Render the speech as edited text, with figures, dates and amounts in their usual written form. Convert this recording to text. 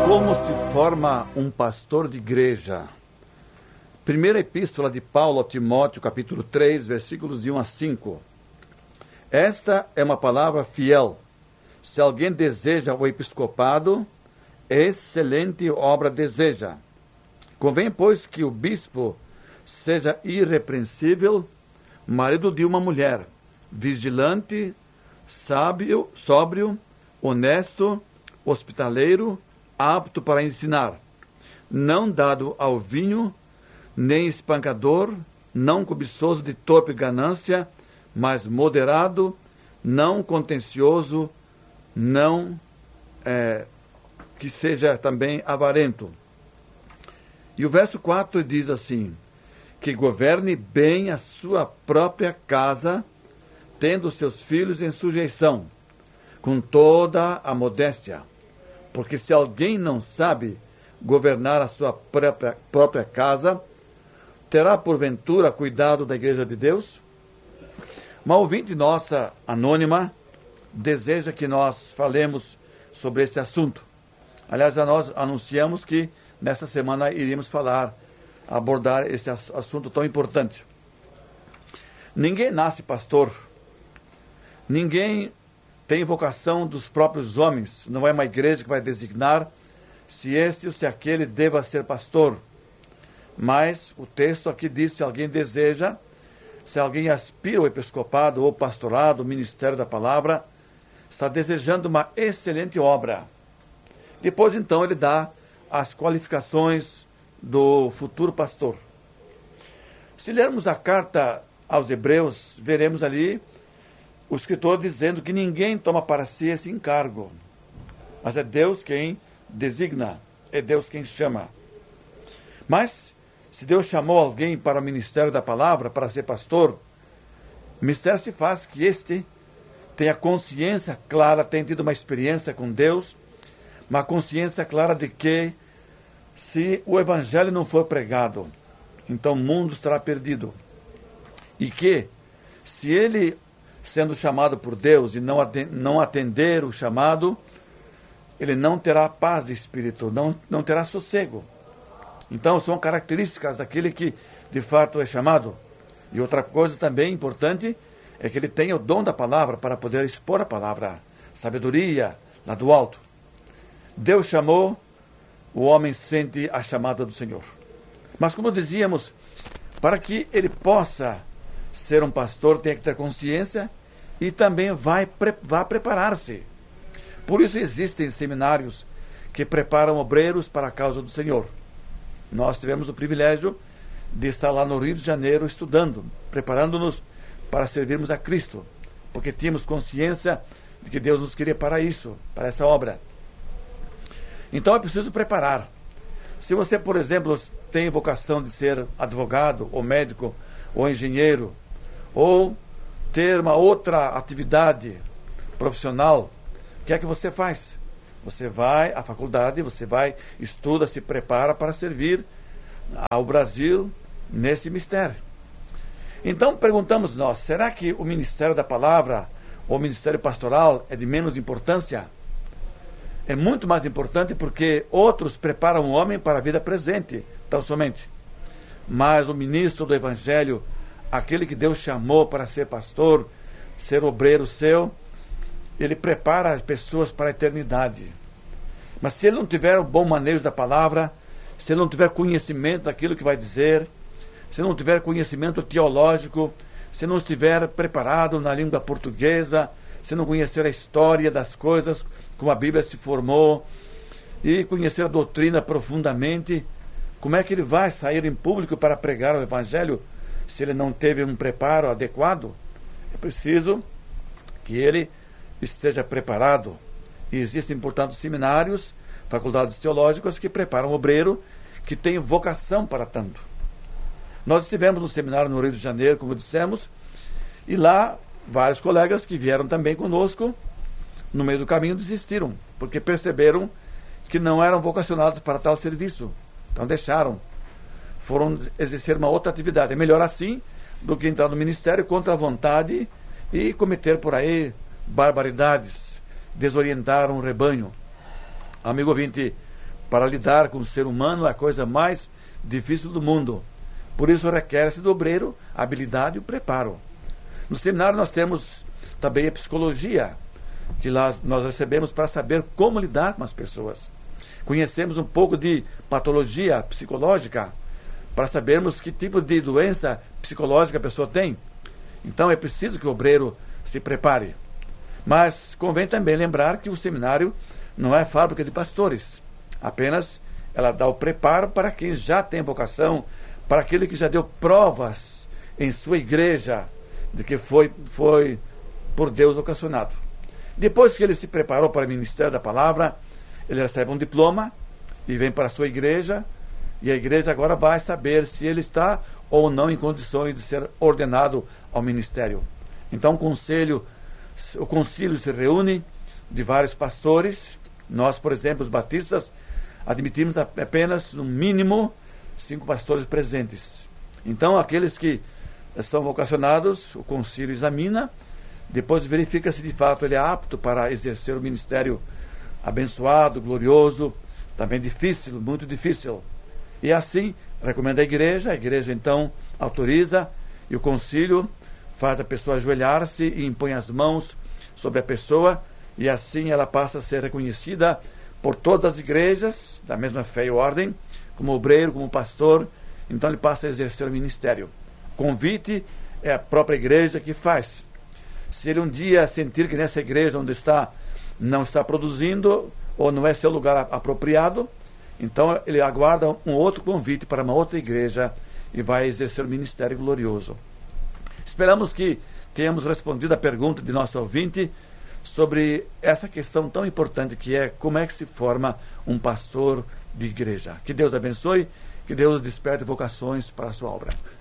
Como se forma um pastor de igreja? Primeira epístola de Paulo a Timóteo, capítulo 3, versículos de 1 a 5. Esta é uma palavra fiel. Se alguém deseja o episcopado, excelente obra deseja. Convém, pois, que o bispo seja irrepreensível, marido de uma mulher, vigilante, sábio, sóbrio, honesto, hospitaleiro, apto para ensinar, não dado ao vinho, nem espancador, não cobiçoso de torpe ganância, mas moderado, não contencioso, não que seja também avarento. E o verso 4 diz assim, que governe bem a sua própria casa, tendo seus filhos em sujeição, com toda a modéstia. Porque se alguém não sabe governar a sua própria casa, terá porventura cuidado da igreja de Deus? Uma ouvinte nossa, anônima, deseja que nós falemos sobre esse assunto. Aliás, nós anunciamos que nesta semana iríamos abordar esse assunto tão importante. Ninguém nasce pastor. Ninguém tem vocação dos próprios homens. Não é uma igreja que vai designar se este ou se aquele deva ser pastor. Mas o texto aqui diz, se alguém deseja, se alguém aspira ao episcopado ou pastorado, o ministério da palavra, está desejando uma excelente obra. Depois, então, ele dá as qualificações do futuro pastor. Se lermos a carta aos Hebreus, veremos ali o escritor dizendo que ninguém toma para si esse encargo, mas é Deus quem designa, é Deus quem chama. Mas, se Deus chamou alguém para o ministério da palavra, para ser pastor, o mistério se faz que este tenha consciência clara, tenha tido uma experiência com Deus, uma consciência clara de que, se o evangelho não for pregado, então o mundo estará perdido. E que, se ele, sendo chamado por Deus e não atender o chamado, ele não terá paz de espírito, não terá sossego. Então, são características daquele que, de fato, é chamado. E outra coisa também importante é que ele tenha o dom da palavra para poder expor a palavra, sabedoria lá do alto. Deus chamou, o homem sente a chamada do Senhor. Mas, como dizíamos, para que ele possa ser um pastor, tem que ter consciência e também vá preparar-se. Por isso existem seminários que preparam obreiros para a causa do Senhor. Nós tivemos o privilégio de estar lá no Rio de Janeiro estudando, preparando-nos para servirmos a Cristo, porque tínhamos consciência de que Deus nos queria para isso, para essa obra. Então é preciso preparar. Se você, por exemplo, tem vocação de ser advogado, ou médico, ou engenheiro, ou ter uma outra atividade profissional, o que é que você faz? Você vai à faculdade, você vai, estuda, se prepara para servir ao Brasil nesse mistério. Então perguntamos nós, será que o ministério da palavra ou o ministério pastoral é de menos importância? É muito mais importante porque outros preparam o homem para a vida presente, tão somente. Mas o ministro do evangelho, aquele que Deus chamou para ser pastor, ser obreiro seu, ele prepara as pessoas para a eternidade. Mas se ele não tiver o bom manejo da palavra, se ele não tiver conhecimento daquilo que vai dizer, se não tiver conhecimento teológico, se não estiver preparado na língua portuguesa, se não conhecer a história das coisas, como a Bíblia se formou, e conhecer a doutrina profundamente, como é que ele vai sair em público para pregar o Evangelho se ele não teve um preparo adequado? É preciso que ele esteja preparado. E existem, portanto, seminários, faculdades teológicas que preparam o obreiro que tem vocação para tanto. Nós estivemos no seminário no Rio de Janeiro, como dissemos, e lá vários colegas que vieram também conosco, no meio do caminho desistiram, porque perceberam que não eram vocacionados para tal serviço. Então deixaram, foram exercer uma outra atividade. É melhor assim do que entrar no ministério contra a vontade e cometer por aí barbaridades, desorientar um rebanho. Amigo ouvinte, para lidar com o ser humano é a coisa mais difícil do mundo. Por isso requer-se do obreiro a habilidade e o preparo. No seminário nós temos também a psicologia, que lá nós recebemos para saber como lidar com as pessoas. Conhecemos um pouco de patologia psicológica, para sabermos que tipo de doença psicológica a pessoa tem. Então é preciso que o obreiro se prepare. Mas convém também lembrar que o seminário não é fábrica de pastores. Apenas ela dá o preparo para quem já tem vocação, para aquele que já deu provas em sua igreja de que foi por Deus ocasionado. Depois que ele se preparou para o ministério da palavra, ele recebe um diploma e vem para a sua igreja, e a igreja agora vai saber se ele está ou não em condições de ser ordenado ao ministério. Então o concílio se reúne de vários pastores. Nós, por exemplo, os batistas, admitimos apenas, no mínimo, 5 pastores presentes. Então, aqueles que são vocacionados, o concílio examina, depois verifica se de fato ele é apto para exercer o ministério abençoado, glorioso, também difícil, muito difícil. E assim, recomenda a igreja então autoriza, e o concílio faz a pessoa ajoelhar-se e impõe as mãos sobre a pessoa, e assim ela passa a ser reconhecida por todas as igrejas, da mesma fé e ordem, como obreiro, como pastor. Então ele passa a exercer o ministério. Convite é a própria igreja que faz. Se ele um dia sentir que nessa igreja onde está não está produzindo, ou não é seu lugar apropriado, então ele aguarda um outro convite para uma outra igreja e vai exercer o ministério glorioso. Esperamos que tenhamos respondido a pergunta de nosso ouvinte sobre essa questão tão importante que é como é que se forma um pastor de igreja. Que Deus abençoe, que Deus desperte vocações para a sua obra.